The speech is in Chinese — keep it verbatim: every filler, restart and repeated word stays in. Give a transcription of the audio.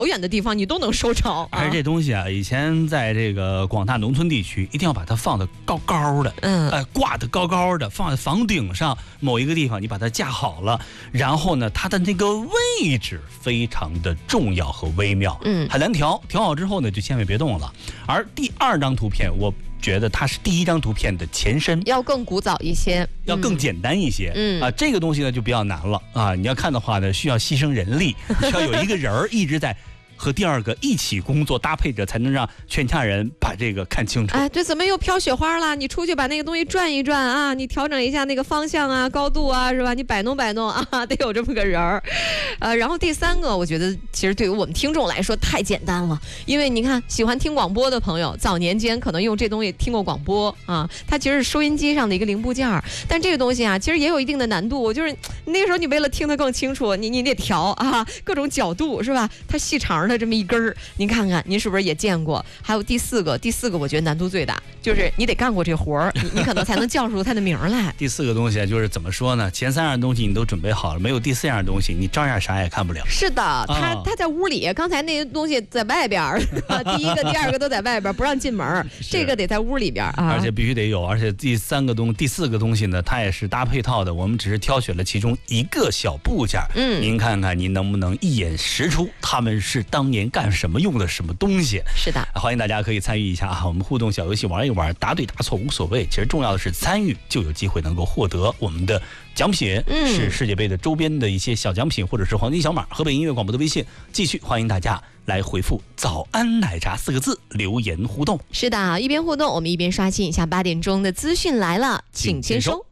远的地方你都能收着。 而这东西啊，以前在这个广大农村地区，一定要把它放得高高的，嗯，哎、呃，挂得高高的，放在房顶上某一个地方，你把它架好了，然后呢，它的那个位置非常的重要和微妙，嗯，很难调，调好之后呢，就千万别动了。而第二张图片，我觉得它是第一张图片的前身， 要更古早一些， 要更简单一些。嗯啊，这个东西呢就比较难了啊。你要看的话呢，需要牺牲人力，需要有一个人儿一直在和第二个一起工作，搭配着，才能让全家人把这个看清楚。 哎，对，怎么又飘雪花了？你出去把那个东西转一转啊，你调整一下那个方向啊、高度啊，是吧？你摆弄摆弄啊，得有这么个人儿。呃，然后第三个，我觉得其实对于我们听众来说太简单了，因为你看，喜欢听广播的朋友，早年间可能用这东西听过广播啊，它其实是收音机上的一个零部件儿。但这个东西啊，其实也有一定的难度，就是那个时候你为了听得更清楚，你你得调啊，各种角度是吧？它细长的这么一根儿，您看看，您是不是也见过？还有第四个，第四个我觉得难度最大，就是你得干过这活儿，你你可能才能叫出它的名来。 第四个东西就是怎么说呢？前三样东西你都准备好了，没有第四样东西，你照样啥也看不了。 是的，他他在屋里，刚才那些东西在外边，第一个、第二个都在外边，不让进门，这个得在屋里边啊， 而且必须得有。而且第三个东、第四个东西呢，它也是搭配套的，我们只是挑选了其中一个小部件。嗯，您看看您能不能一眼识出他们是当年干什么用的什么东西？ 是的， 欢迎大家可以参与一下啊，我们互动小游戏玩一玩，答对答错无所谓，其实重要的是参与，就有机会能够获得我们的奖品，嗯，是世界杯的周边的一些小奖品，或者是黄金小马。河北音乐广播的微信继续欢迎大家来回复早安奶茶四个字留言互动。 是的，一边互动我们一边刷新一下八点钟的资讯来了，请签收。